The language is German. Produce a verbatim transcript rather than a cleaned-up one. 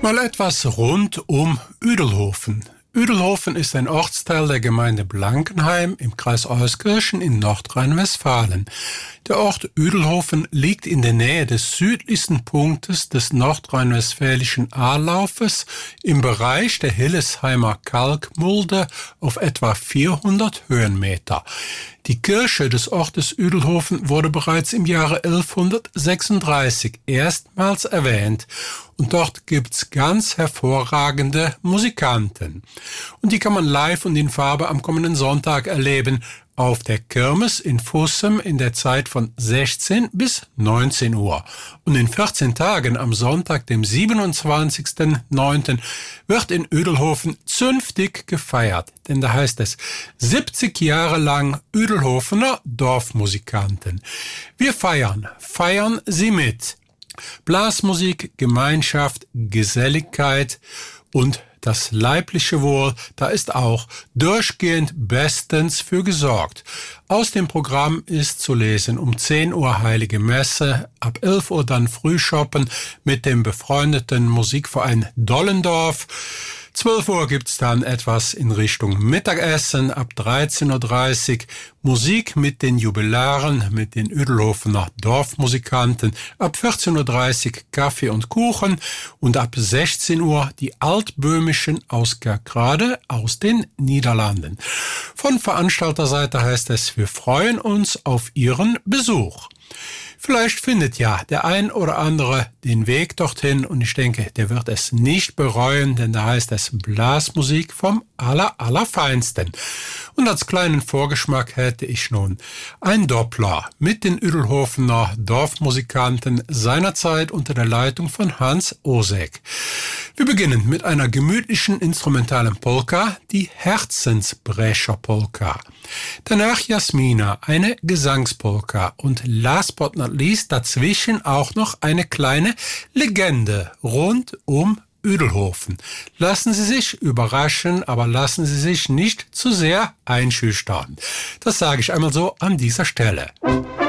Mal etwas rund um Uedelhofen. Uedelhofen ist ein Ortsteil der Gemeinde Blankenheim im Kreis Euskirchen in Nordrhein-Westfalen. Der Ort Uedelhofen liegt in der Nähe des südlichsten Punktes des nordrhein-westfälischen Aallaufes im Bereich der Hillesheimer Kalkmulde auf etwa vierhundert Höhenmeter. Die Kirche des Ortes Uedelhofen wurde bereits im Jahre elfhundertsechsunddreißig erstmals erwähnt und dort gibt's ganz hervorragende Musikanten. Und die kann man live und in Farbe am kommenden Sonntag erleben auf der Kirmes in Fussem in der Zeit von sechzehn bis neunzehn Uhr. Und in vierzehn Tagen am Sonntag, dem siebenundzwanzigsten neunten wird in Uedelhofen zünftig gefeiert. Denn da heißt es siebzig Jahre lang Uedelhofener Dorfmusikanten. Wir feiern, feiern Sie mit. Blasmusik, Gemeinschaft, Geselligkeit und das leibliche Wohl, da ist auch durchgehend bestens für gesorgt. Aus dem Programm ist zu lesen um zehn Uhr Heilige Messe, ab elf Uhr dann Frühschoppen mit dem befreundeten Musikverein Dollendorf. zwölf Uhr gibt's dann etwas in Richtung Mittagessen, ab dreizehn Uhr dreißig Musik mit den Jubilaren, mit den Uedelhofener Dorfmusikanten, ab vierzehn Uhr dreißig Kaffee und Kuchen und ab sechzehn Uhr die altböhmischen aus Kerkrade aus den Niederlanden. Von Veranstalterseite heißt es, wir freuen uns auf Ihren Besuch. Vielleicht findet ja der ein oder andere den Weg dorthin und ich denke, der wird es nicht bereuen, denn da heißt es Blasmusik vom aller, allerfeinsten. Und als kleinen Vorgeschmack hätte ich nun ein Doppler mit den Uedelhofener Dorfmusikanten seinerzeit unter der Leitung von Hans Osek. Wir beginnen mit einer gemütlichen instrumentalen Polka, die Herzensbrecher-Polka. Danach Jasmina, eine Gesangspolka und last but not least dazwischen auch noch eine kleine Legende rund um Uedelhofen. Lassen Sie sich überraschen, aber lassen Sie sich nicht zu sehr einschüchtern. Das sage ich einmal so an dieser Stelle.